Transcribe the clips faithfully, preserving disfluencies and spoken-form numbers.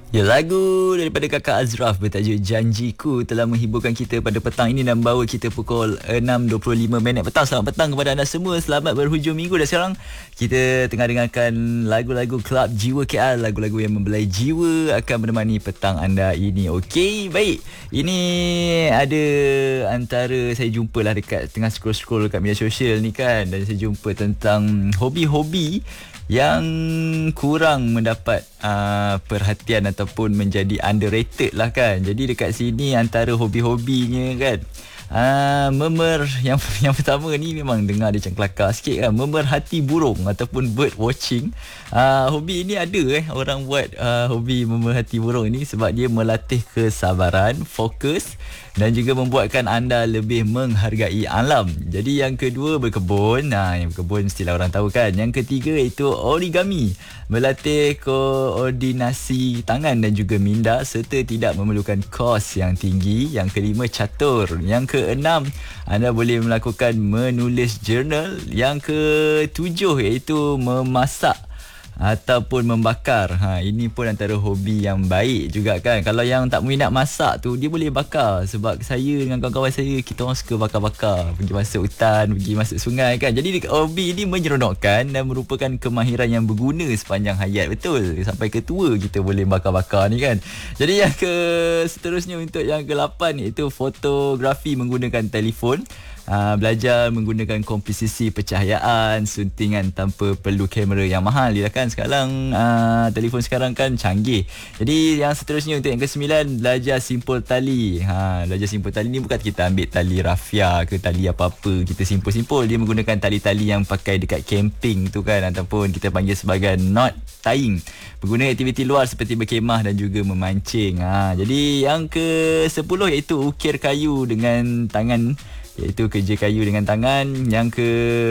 Ya, lagu daripada Kakak Azraf bertajuk Janjiku telah menghiburkan kita pada petang ini dan membawa kita pukul enam dua puluh lima minit petang. Selamat petang kepada anda semua. Selamat berhujung minggu. Dan sekarang kita tengah dengarkan lagu-lagu Club Jiwa K L. Lagu-lagu yang membelai jiwa akan menemani petang anda ini. Okey, baik. Ini ada antara saya jumpalah dekat tengah scroll-scroll dekat media sosial ni kan. Dan saya jumpa tentang hobi-hobi yang kurang mendapat uh, perhatian ataupun menjadi underrated lah kan. Jadi dekat sini antara hobi-hobinya kan, uh, memer yang yang pertama ni memang dengar dia macam kelakar sikit kan, memerhati burung ataupun bird watching. Uh, hobi ini ada eh orang buat uh, hobi memerhati burung ini sebab dia melatih kesabaran, fokus dan juga membuatkan anda lebih menghargai alam. Jadi yang kedua berkebun. Nah, yang berkebun mestilah orang tahu kan. Yang ketiga iaitu origami, melatih koordinasi tangan dan juga minda serta tidak memerlukan kos yang tinggi. Yang kelima catur. Yang keenam anda boleh melakukan menulis jurnal. Yang ketujuh iaitu memasak ataupun membakar. Ha, ini pun antara hobi yang baik juga kan. Kalau yang tak minat masak tu, dia boleh bakar. Sebab saya dengan kawan-kawan saya, kita orang suka bakar-bakar, pergi masuk hutan, pergi masuk sungai kan. Jadi hobi ini menyeronokkan dan merupakan kemahiran yang berguna sepanjang hayat. Betul, sampai ke tua kita boleh bakar-bakar ni kan. Jadi yang ke seterusnya untuk yang ke lapan iaitu fotografi menggunakan telefon. Uh, belajar menggunakan komposisi pencahayaan, suntingan tanpa perlu kamera yang mahal. Dia kan sekarang uh, telefon sekarang kan canggih. Jadi yang seterusnya untuk yang kesembilan, belajar simpul tali. Ha, belajar simpul tali ni bukan kita ambil tali rafia ke tali apa-apa, kita simpul-simpul. Dia menggunakan tali-tali yang pakai dekat camping tu kan, ataupun kita panggil sebagai knot tying. Menggunakan aktiviti luar seperti berkemah dan juga memancing. Ha, jadi yang ke sepuluh iaitu ukir kayu dengan tangan, iaitu kerja kayu dengan tangan. Yang ke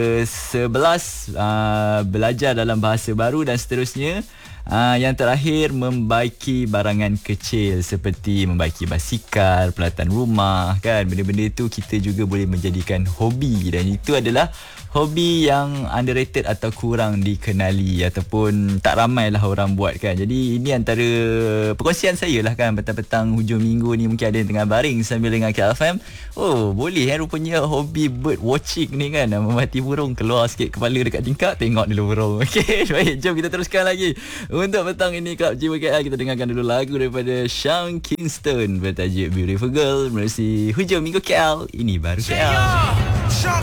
sebelas uh, belajar dalam bahasa baru dan seterusnya. Uh, yang terakhir membaiki barangan kecil seperti membaiki basikal, peralatan rumah kan. Benda-benda itu kita juga boleh menjadikan hobi, dan itu adalah hobi yang underrated atau kurang dikenali ataupun tak ramai lah orang buat kan. Jadi ini antara perkongsian saya lah kan petang-petang hujung minggu ni. Mungkin ada yang tengah baring sambil dengar K L F M. Oh, boleh kan rupanya hobi bird watching ni kan, memerhati burung. Keluar sikit kepala dekat tingkap, tengok dulu burung. Okey, baik, jom kita teruskan lagi. Untuk petang ini Club Jiwa K L, kita dengarkan dulu lagu daripada Sean Kingston bertajuk Beautiful Girl. Melalui hujung minggu K L, ini baru K L.